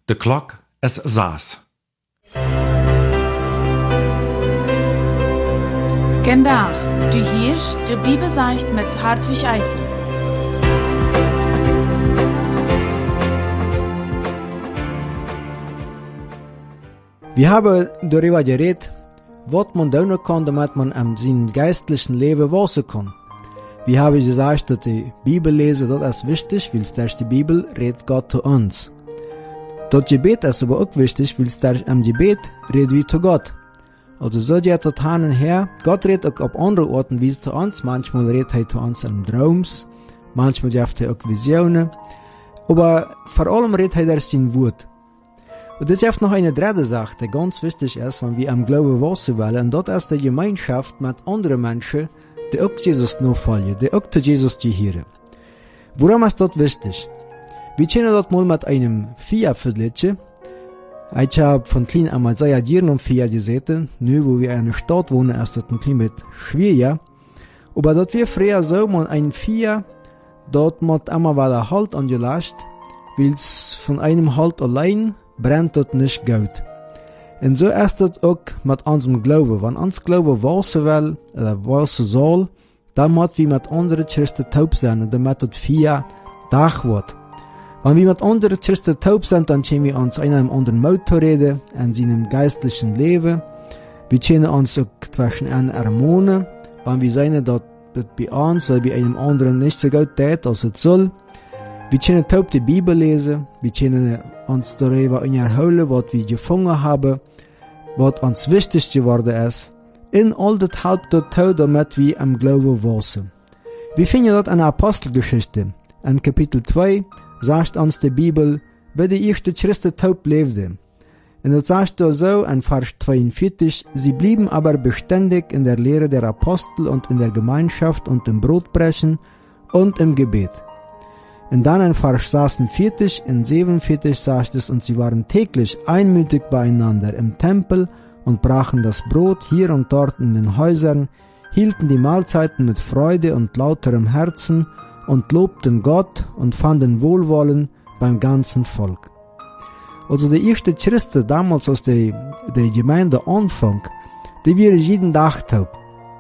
De klok is 6. Vandaag, du hörst de Bibelsicht mit Hartwig Eitzel. Wir haben darüber geredet, was man tun kann, damit man an seinem geistlichen Leben wachsen kann. Wir haben gesagt, dass die Bibel lesen, das ist wichtig, weil durch die Bibel redet Gott zu uns. Das Gebet ist aber auch wichtig, weil durch am Gebet redet wir zu Gott. Also so geht das hin und her. Gott redet auch auf andere Orten wie zu uns. Manchmal redet er zu uns in Traums, manchmal gibt er auch Visionen. Aber vor allem redet er durch sein Wort. Und es gibt noch eine dritte Sache, die ganz wichtig ist, wenn wir am Glauben wachsen wollen, und das ist die Gemeinschaft mit anderen Menschen, die auch Jesus nachfolgen, die auch zu Jesus gehören. Warum ist das wichtig? Wir kennen das mal mit einem Vier-Viertelchen. Ich habe von klein einmal sehr gerne um Vier gesehen. Nun, wo wir in einer Stadt wohnen, ist das ein bisschen schwieriger. Aber dort wir früher so, man ein Vier, dort muss immer wieder Halt angelegt, weil es von einem Halt allein brennt das nicht gut. Und so ist das auch mit unserem Glauben. Wenn uns Glauben wachsen will, oder wachsen soll, dann muss wir mit anderen Christen taub sein, damit das Vier Tag wird. Wenn wir mit anderen Christen taub sind, dann können wir uns einem anderen Motor reden, an seinem geistlichen Leben. Wir können uns auch zwischen einen ermahnen, wenn wir sehen, dass bei uns oder bei einem anderen nicht so gut geht, als es soll. Wir können taub die Bibel lesen, wir können uns darüber erholen, was wir gefunden haben, was uns wichtig geworden ist. In all das hilft das auch, damit wir am Glauben wachsen. Wir finden das in der Apostelgeschichte. In Kapitel 2 sagt uns die Bibel, wie die ersten Christen taub lebten. Und das sagt so in Vers 42, sie blieben aber beständig in der Lehre der Apostel und in der Gemeinschaft und im Brotbrechen und im Gebet. Und dann in Vers 46 und 47 sagt es, und sie waren täglich einmütig beieinander im Tempel und brachen das Brot hier und dort in den Häusern, hielten die Mahlzeiten mit Freude und lauterem Herzen und lobten Gott und fanden Wohlwollen beim ganzen Volk. Also die ersten Christen damals aus der Gemeinde Anfang, die waren jeden Tag taub.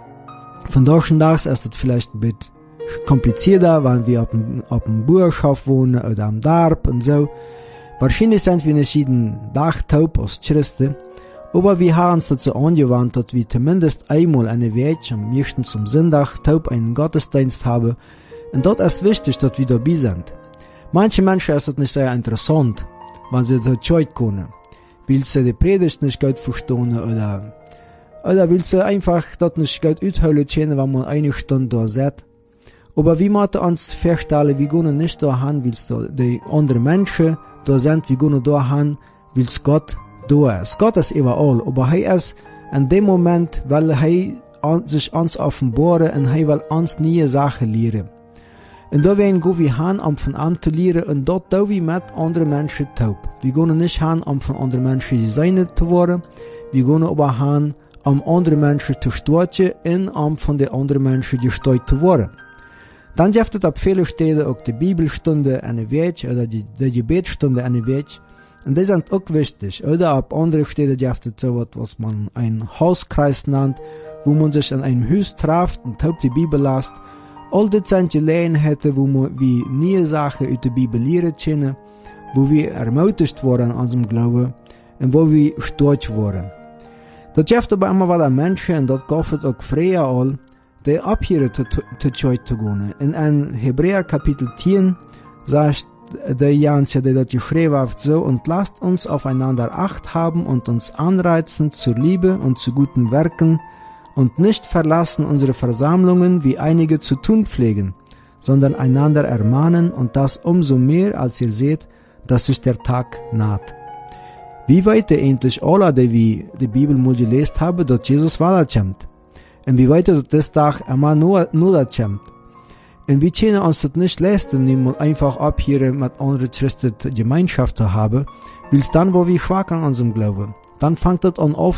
Von solchen Tagen ist es vielleicht ein bisschen komplizierter, wenn wir auf dem Bauerschaft wohnen oder am Dorf und so. Wahrscheinlich sind wir nicht jeden Tag taub als Christen, aber wir haben uns dazu angewandt, dass wir zumindest einmal eine Woche, am meisten zum Sonntag, taub einen Gottesdienst haben. Und dort ist wichtig, dass wir dabei sind. Manche Menschen ist das nicht sehr interessant, wenn sie dort scheut können, weil sie die Predigt nicht gut verstehen oder weil sie einfach das nicht gut ausholen können, wenn man eine Stunde da sitzt. Aber wir müssen uns feststellen, wir gehen nicht da hin, weil die anderen Menschen da sind, wir gehen da hin, weil Gott da ist. Gott ist überall, aber er ist in dem Moment, weil er sich uns offenbaren und er will uns neue Sachen lehren. Und da gehen wir hin, um von ihm zu lernen, und dort tun wir mit anderen Menschen taub. Wir gehen nicht hin, um von anderen Menschen gesegnet zu werden, wir gehen aber hin, um andere Menschen zu stürzen und um von den anderen Menschen gesteuert zu werden. Dann gibt es auf viele Städte auch die Bibelstunde eine Weg oder die Gebetsstunde eine Weg. Und die sind auch wichtig. Oder auf andere Städte gibt es so etwas, was man einen Hauskreis nennt, wo man sich an einem Haus trifft und taub die Bibel lässt. All das sind Gelegenheiten, wo wir neue Sachen aus der Bibel lernen können, wo wir ermutigt worden an unserem Glauben und wo wir stolz worden. Das gibt aber immer wieder Menschen, und das gab es auch früher all, die abhören zu gehen. In Hebräer Kapitel 10 sagt der Janse, der dort geschrieben hat, so, und lasst uns aufeinander Acht haben und uns anreizen zur Liebe und zu guten Werken, und nicht verlassen unsere Versammlungen, wie einige zu tun pflegen, sondern einander ermahnen, und das umso mehr, als ihr seht, dass sich der Tag naht. Wie weit endlich alle, die wir die Bibel mal gelesen haben, dass Jesus wiederkommt? Und wie weit das Tag immer nur kommt? Und wir können uns das nicht leisten, nicht einfach abhören, mit anderen Christen Gemeinschaft zu haben, weil es dann, wo wir schwach an unserem Glauben, dann fängt das an